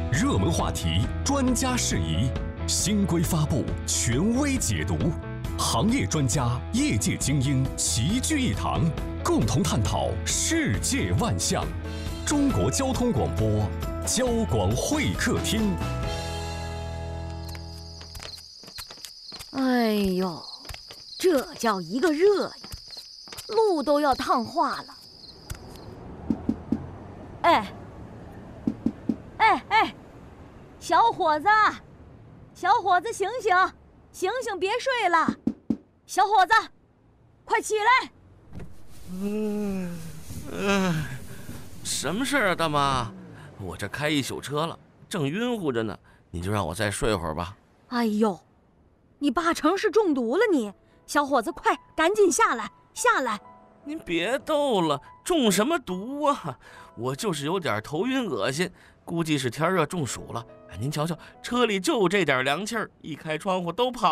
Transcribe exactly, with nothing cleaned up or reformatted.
热门话题，专家释疑，新规发布，权威解读，行业专家、业界精英齐聚一堂，共同探讨世界万象。中国交通广播，交广会客厅。 哎呦，这叫一个热呀，路都要烫化了。哎，哎哎，小伙子，小伙子，醒醒，醒醒，别睡了，小伙子，快起来！ 嗯嗯，什么事啊，大妈？我这开一宿车了，正晕乎着呢，你就让我再睡会儿吧。 哎呦，你八成是中毒了你，小伙子，快赶紧下来，下来！ 您别逗了，中什么毒啊？我就是有点头晕恶心，估计是天热中暑了。您瞧瞧，车里就这点凉气儿，一开窗户都跑